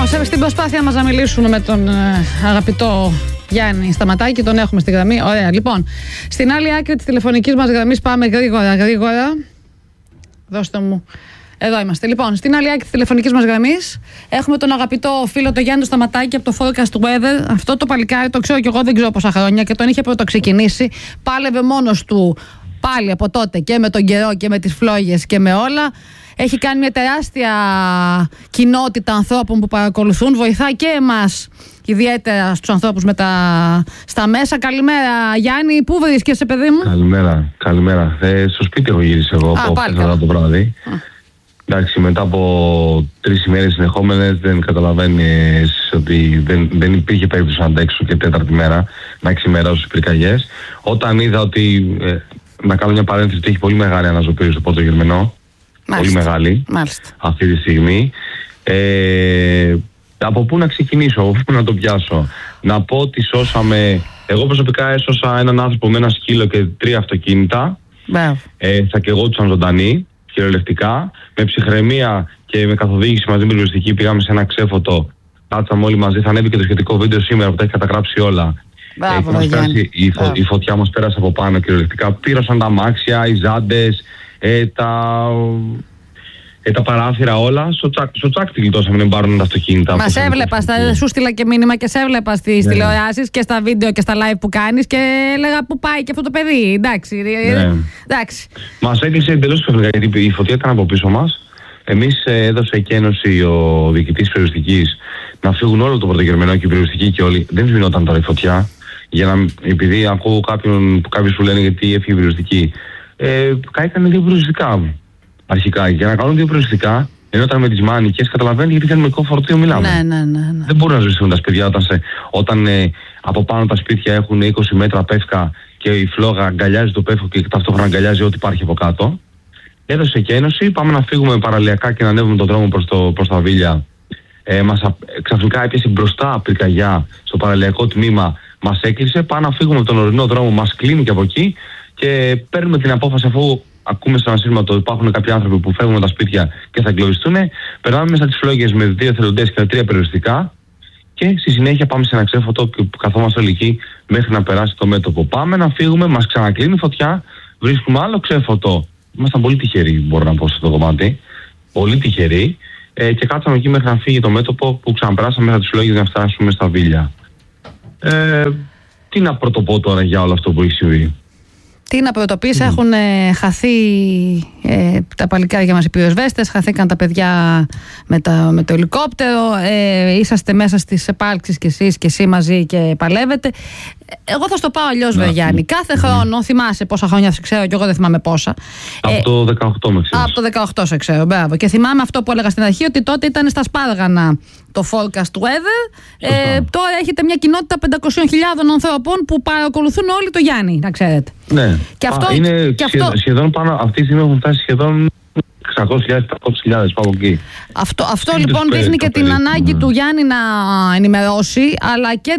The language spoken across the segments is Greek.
Στην προσπάθεια μας να μιλήσουμε με τον αγαπητό Γιάννη Σταματάκη, τον έχουμε στη γραμμή. Ωραία, λοιπόν. Στην άλλη άκρη της τηλεφωνικής μας γραμμής πάμε γρήγορα. Δώστε μου. Εδώ είμαστε. Λοιπόν, στην άλλη άκρη της τηλεφωνικής μας γραμμής έχουμε τον αγαπητό φίλο τον Γιάννη Σταματάκη από το Forecast Weather. Αυτό το παλικάρι το ξέρω κι εγώ, δεν ξέρω πόσα χρόνια και τον είχε πρωτοξεκινήσει. Πάλευε μόνος του πάλι από τότε και με τον καιρό και με τις φλόγες και με όλα. Έχει κάνει μια τεράστια κοινότητα ανθρώπων που παρακολουθούν. Βοηθάει και εμάς, ιδιαίτερα στους ανθρώπους στα μέσα. Καλημέρα, Γιάννη. Πού βρίσκεσαι, παιδί μου? Καλημέρα. Στο σπίτι έχω γυρίσει εγώ από χθες το βράδυ. Εντάξει, μετά από 3 ημέρες συνεχόμενες δεν καταλαβαίνεις ότι δεν υπήρχε περίπτωση να αντέξω και 4η μέρα να ξημερώσω στις πυρκαγιές. Όταν είδα ότι, να κάνω μια παρένθεση, ότι έχει πολύ μεγάλη αναζωπήρωση στο Πόρτο Γερμενό. Πολύ μεγάλη. Μάλιστα. Αυτή τη στιγμή. Από πού να ξεκινήσω, από πού να το πιάσω? Να πω ότι σώσαμε. Εγώ προσωπικά έσωσα έναν άνθρωπο με ένα σκύλο και 3 αυτοκίνητα. Θα καιγόντουσαν ζωντανοί, κυριολεκτικά. Με ψυχραιμία και με καθοδήγηση μαζί με πυροσβεστική πήγαμε σε ένα ξέφωτο. Κάτσαμε όλοι μαζί. Θα ανέβει και το σχετικό βίντεο σήμερα που τα έχει καταγράψει όλα. Η φωτιά μας πέρασε από πάνω κυριολεκτικά. Πήρωσαν τα αμάξια, οι ζάντες, τα παράθυρα όλα. Στο τσάκ τη γλιτώσαμε να πάρουν τα αυτοκίνητα. Μας έβλεπα, σου στείλα και μήνυμα και σε έβλεπα στις τηλεοράσεις και στα βίντεο και στα live που κάνεις και έλεγα πού πάει και αυτό το παιδί. Εντάξει. Μας έκλεισε εντελώς ξαφνικά γιατί η φωτιά ήταν από πίσω μας. Εμείς έδωσε εκένωση ο διοικητής πυροσβεστικής να φύγουν όλο το πρωτογερμενό και η πυροσβεστική και όλοι. Δεν σβηνόταν τώρα η φωτιά. Επειδή ακούω κάποιους που λένε γιατί έφυγε η πυροσβεστική. Κάηκαν 2 πυροσβεστικά αρχικά. Για να κάνουν 2 πυροσβεστικά, ενώ ήταν με τις μάνικες, καταλαβαίνετε γιατί θερμικό φορτίο μιλάμε. Ναι. Δεν μπορούν να ζητήσουν τα σπίτια όταν από πάνω τα σπίτια έχουν 20 μέτρα πεύκα και η φλόγα αγκαλιάζει το πεύκο και ταυτόχρονα αγκαλιάζει ό,τι υπάρχει από κάτω. Έδωσε και ένωση, πάμε να φύγουμε παραλιακά και να ανέβουμε τον δρόμο προς τα Βίλια. Ξαφνικά έπιασε μπροστά πυρκαγιά στο παραλιακό τμήμα, μας έκλεισε. Πάμε να φύγουμε τον ορεινό δρόμο, μας κλείνει και από εκεί. Και παίρνουμε την απόφαση, αφού ακούμε στον ασύρματο ότι υπάρχουν κάποιοι άνθρωποι που φεύγουν τα σπίτια και θα εγκλωβιστούν. Περνάμε μέσα τις φλόγες με 2 εθελοντές και 3 περιοριστικά. Και στη συνέχεια πάμε σε ένα ξέφωτο που καθόμαστε όλοι εκεί μέχρι να περάσει το μέτωπο. Πάμε να φύγουμε, μας ξανακλίνει φωτιά, βρίσκουμε άλλο ξέφωτο. Ήμασταν πολύ τυχεροί, μπορώ να πω, σε αυτό το κομμάτι. Πολύ τυχεροί. Και κάτσαμε εκεί μέχρι να φύγει το μέτωπο που ξαναπεράσαμε μέσα τις φλόγες για να φτάσουμε στα Βίλια. Τι να πρωτοπώ τώρα για όλο αυτό που έχει συμβεί? Τι να πρωτοποιήσει, έχουν χαθεί τα παλικάρια μας οι πυροσβέστες, χαθήκαν τα παιδιά με το ελικόπτερο, είσαστε μέσα στις επάλξεις κι εσείς και εσύ μαζί και παλεύετε. Εγώ θα στο πάω αλλιώς, Γιάννη. Κάθε χρόνο, θυμάσαι πόσα χρόνια σε ξέρω, και εγώ δεν θυμάμαι πόσα. Από το 18 με ξέρεις. Από το 18 σε ξέρω, μπράβο. Και θυμάμαι αυτό που έλεγα στην αρχή, ότι τότε ήταν στα Σπάργανα το Forecast Weather. Τώρα έχετε μια κοινότητα 500.000 ανθρώπων που παρακολουθούν όλοι το Γιάννη, να ξέρετε. Ναι. Και αυτό, είναι σχεδόν πάνω, αυτή τη στιγμή έχουν φτάσει σχεδόν 600.000-700.000 από εκεί. Αυτό λοιπόν δείχνει και την ανάγκη του Γιάννη να ενημερώσει, αλλά και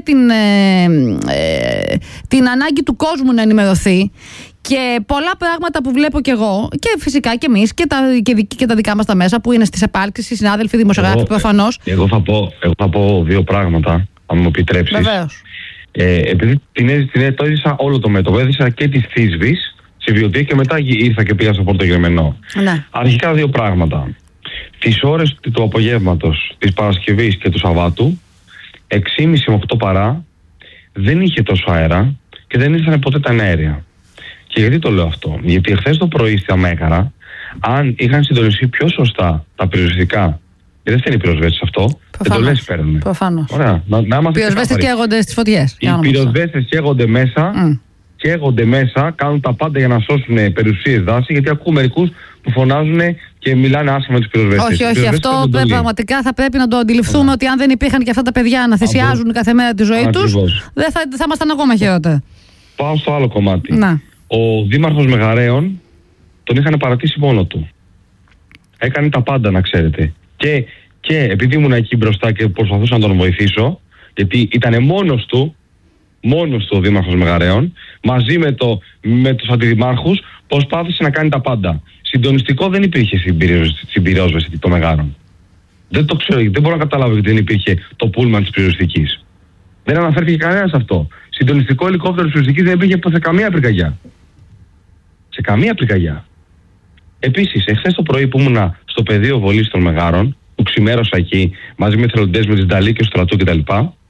την ανάγκη του κόσμου να ενημερωθεί. Και πολλά πράγματα που βλέπω κι εγώ, και φυσικά κι εμείς και τα δικά μας τα μέσα που είναι στις επάλξεις, οι συνάδελφοι, δημοσιογράφοι προφανώς. Εγώ θα πω 2 πράγματα, αν μου επιτρέψεις. Βεβαίως. Επειδή το έζησα όλο το μέτωπο, έζησα και τη Θήσβης σε βιωτεία και μετά ήρθα και πήγα στο Πόρτο Γερμενό. Ναι. Αρχικά 2 πράγματα. Τις ώρες του απογεύματος, της Παρασκευής και του Σαββάτου, 6.30 με 8 παρά, δεν είχε τόσο αέρα και δεν ήρθαν ποτέ τα αέρια. Και γιατί το λέω αυτό? Γιατί εχθές το πρωί στα Μέγαρα, αν είχαν συντονιστεί πιο σωστά τα πυροσβεστικά, και δεν φταίνει οι πυροσβέστες αυτό, εντολές παίρνουν. Προφανώς. Ωραία. Οι πυροσβέστες καίγονται στις φωτιές. Οι πυροσβέστες καίγονται μέσα, κάνουν τα πάντα για να σώσουν περιουσίες, δάση, γιατί ακούω μερικούς που φωνάζουν και μιλάνε άσχημα τους πυροσβέστες. Όχι, αυτό πραγματικά θα πρέπει να το αντιληφθούμε, ότι αν δεν υπήρχαν και αυτά τα παιδιά να θυσιάζουν κάθε μέρα τη ζωή τους, θα ήμασταν ακόμα χειρότερα. Πάω στο άλλο κομμάτι. Ο δήμαρχος Μεγαρέων τον είχαν παρατήσει μόνο του. Έκανε τα πάντα, να ξέρετε. Και επειδή ήμουν εκεί μπροστά και προσπαθούσα να τον βοηθήσω, γιατί ήταν μόνος του ο δήμαρχος Μεγαρέων, μαζί με τους αντιδημάρχους, προσπάθησε να κάνει τα πάντα. Συντονιστικό δεν υπήρχε στην πυρόσβεση των Μεγάρων. Δεν το ξέρω, δεν μπορώ να καταλάβω γιατί δεν υπήρχε το πούλμαν της πυροσβεστικής. Δεν αναφέρθηκε κανένας αυτό. Συντονιστικό ελικόπτερο της πυροσβεστικής δεν υπήρχε σε καμία πυρκαγιά. Σε καμία πυρκαγιά. Επίσης, εχθές το πρωί που ήμουνα στο πεδίο βολής των Μεγάρων, που ξημέρωσα εκεί μαζί με εθελοντές με τις Νταλή και στρατού κτλ.,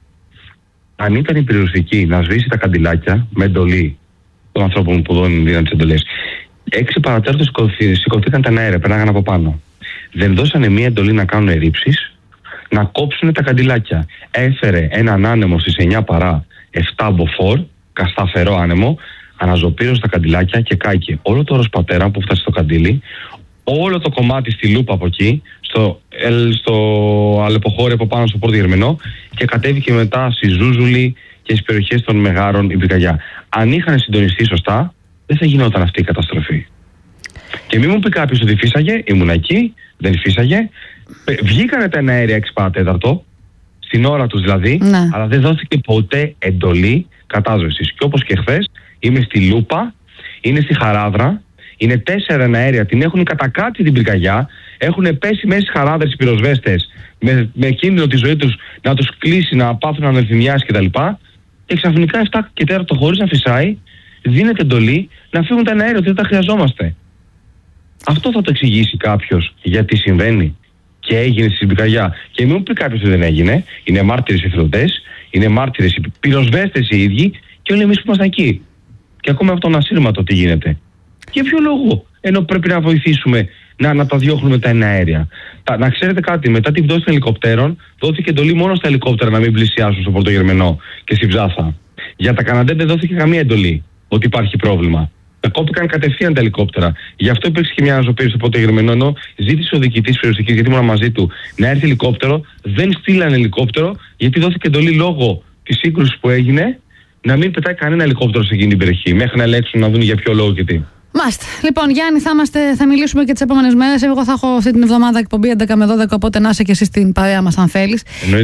αν ήταν η πυροσβεστική να σβήσει τα καντιλάκια με εντολή των ανθρώπων που δίναν τις εντολές, 6 παρατέρτο σηκωθήκαν τα αέρια, περνάγαν από πάνω. Δεν δώσανε μία εντολή να κάνουν ρήψεις, να κόψουν τα καντιλάκια. Έφερε έναν άνεμο στις 9 παρά 7 μποφόρ, κασταφερό άνεμο, αναζωπήρωσε τα καντιλάκια και κάηκε όλο το οροσπατέρα που φτάσει στο καντήλι, όλο το κομμάτι στη Λούπα από εκεί, στο αλεποχώρι από πάνω στο Πόρτο Γερμενό, και κατέβηκε μετά στη Ζούζουλη και στις περιοχές των Μεγάρων η πυρκαγιά. Αν είχαν συντονιστεί σωστά, δεν θα γινόταν αυτή η καταστροφή. Και μην μου πει κάποιος ότι φύσαγε, ήμουν εκεί, δεν φύσαγε. Βγήκανε τα αέρια 6 παρατέταρτο, στην ώρα τους δηλαδή, ναι, αλλά δεν δόθηκε ποτέ εντολή κατάσβεσης. Και όπως και χθες, είμαι στη Λούπα, είναι στη Χαράδρα, είναι 4 αέρια, την έχουν κατακάτσει την πυρκαγιά, έχουν πέσει μέσα στις χαράδρες οι πυροσβέστες με κίνδυνο τη ζωή τους να τους κλείσει, να πάθουν ανευθυμιάσεις κτλ. Και ξαφνικά 7 και 4 χωρίς να φυσάει, δίνεται εντολή να φύγουν τα αέρια, ότι δεν τα χρειαζόμαστε. Αυτό θα το εξηγήσει κάποιος γιατί συμβαίνει και έγινε στην πυρκαγιά. Και μην μου πει κάποιος ότι δεν έγινε. Είναι μάρτυρες οι εθελοντές, είναι μάρτυρες οι πυροσβέστες οι ίδιοι και όλοι εμείς που ήμασταν εκεί. Και ακόμα αυτόν ασύρματο τι γίνεται. Για ποιο λόγο, ενώ πρέπει να βοηθήσουμε να τα διώχνουμε τα εναέρια. Να ξέρετε κάτι, μετά την πτώση των ελικοπτέρων, δόθηκε εντολή μόνο στα ελικόπτερα να μην πλησιάσουν στο Πόρτο Γερμενό και στη Ψάθα. Για τα Καναντέ δεν δόθηκε καμία εντολή ότι υπάρχει πρόβλημα. Τα κόπηκαν κατευθείαν τα ελικόπτερα. Γι' αυτό υπήρξε και μια αναζωπήρωση στο Πόρτο Γερμενό, ενώ ζήτησε ο διοικητής της περιοριστικής, γιατί ήμουν μαζί του, να έρθει ελικόπτερο. Δεν στείλανε ελικόπτερο, γιατί δόθηκε εντολή λόγω της σύγκρουσης που έγινε να μην πετάει κανένα ελικόπτερο σε εκείνη την περιοχή, μέχρι να ελέγξουν να δουν για ποιο λόγο και τι. Μάλιστα. Λοιπόν, Γιάννη, θα μιλήσουμε και τις επόμενες μέρες. Εγώ θα έχω αυτή την εβδομάδα εκπομπή 11 με 12, οπότε να είσαι και εσύ στην παρέα μας, αν θέλεις.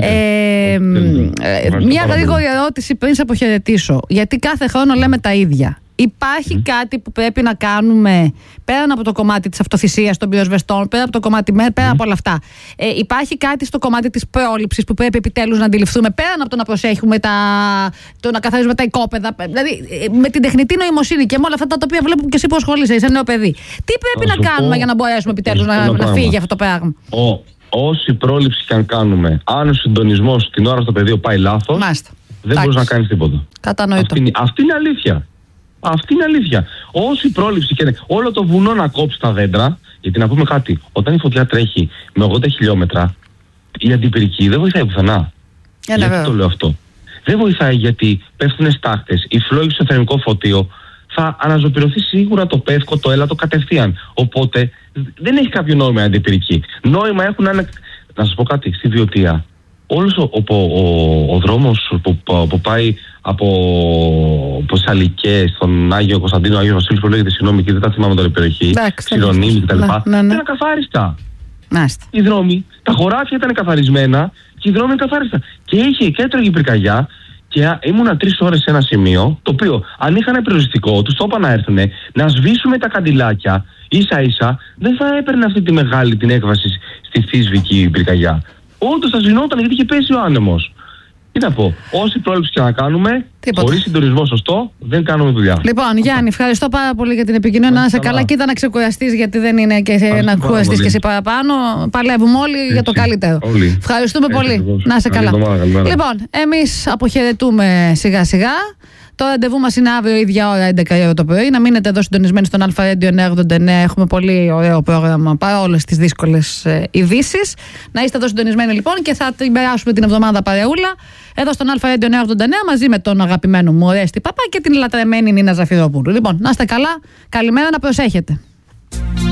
Μια γρήγορη ερώτηση πριν σε αποχαιρετήσω. Γιατί κάθε χρόνο λέμε τα ίδια. Υπάρχει κάτι που πρέπει να κάνουμε πέραν από το κομμάτι της αυτοθυσίας των πυροσβεστών, πέρα από το κομμάτι, πέρα από όλα αυτά? Υπάρχει κάτι στο κομμάτι της πρόληψης που πρέπει επιτέλους να αντιληφθούμε, πέραν από το να προσέχουμε το να καθαρίζουμε τα οικόπεδα, δηλαδή με την τεχνητή νοημοσύνη και με όλα αυτά τα οποία βλέπουμε και εσύ που ασχολείσαι, είσαι νέο παιδί? Τι πρέπει να κάνουμε για να μπορέσουμε επιτέλους να φύγει αυτό το πράγμα? Όση πρόληψη και αν κάνουμε, αν ο συντονισμός την ώρα στο πεδίο πάει λάθος, δεν μπορείς να κάνεις τίποτα. Κατανοητό. Αυτή είναι αλήθεια. Αυτή είναι αλήθεια. Όση πρόληψη και όλο το βουνό να κόψει τα δέντρα, γιατί να πούμε κάτι, όταν η φωτιά τρέχει με 80 χιλιόμετρα, η αντιπυρική δεν βοηθάει πουθενά. Γιατί το λέω αυτό? Δεν βοηθάει γιατί πέφτουν στάχτες, η φλόγη στο θερμικό φωτίο, θα αναζωπηρωθεί σίγουρα το πεύκο, το έλατο κατευθείαν. Οπότε δεν έχει κάποιο νόημα η αντιπυρική. Νόημα έχουν να σας πω κάτι, στη Βιωτία. Όλος ο δρόμος που πάει από Σαλικές στον Άγιο Κωνσταντίνο, Άγιο Βασίλης, που λέγεται, συγγνώμη και δεν τα θυμάμαι τώρα η περιοχή, Ξηρονίμη κτλ. Ήταν ακαθάριστα. Οι δρόμοι, τα χωράφια ήταν καθαρισμένα και οι δρόμοι είναι καθάριστα. Και είχε και έτρωγε πυρκαγιά και ήμουνα 3 ώρες σε ένα σημείο, το οποίο αν είχαν περιοριστικό, τους το είπα να έρθουν, να σβήσουμε τα καντιλάκια ίσα ίσα, δεν θα έπαιρνε αυτή τη μεγάλη την έκβαση στη θύσβικη πυρκαγιά. Όντως θα σβηνόταν γιατί είχε πέσει ο άνεμος. Τι να πω, όση πρόληψη και να κάνουμε, χωρίς συντονισμό σωστό, δεν κάνουμε δουλειά. Λοιπόν, Γιάννη, ευχαριστώ πάρα πολύ για την επικοινωνία. Να είσαι καλά, κοίτα να ξεκουραστείς, γιατί δεν είναι και να κουραστείς και εσύ παραπάνω. Παλεύουμε όλοι για το καλύτερο. Ευχαριστούμε πολύ. Να είσαι καλά. Λοιπόν, εμείς αποχαιρετούμε σιγά σιγά. Το ραντεβού μας είναι αύριο, ίδια ώρα, 11 το πρωί. Να μείνετε εδώ συντονισμένοι στον Αλφα Radio 989. Έχουμε πολύ ωραίο πρόγραμμα παρόλες τις δύσκολες ειδήσεις. Να είστε εδώ συντονισμένοι λοιπόν και θα την περάσουμε την εβδομάδα παρεούλα. Εδώ στον Αλφα Radio 989 μαζί με τον αγαπημένο μου Ορέστη Παπά και την λατρεμένη Νίνα Ζαφυρόπουλου. Λοιπόν, να είστε καλά. Καλημέρα, να προσέχετε.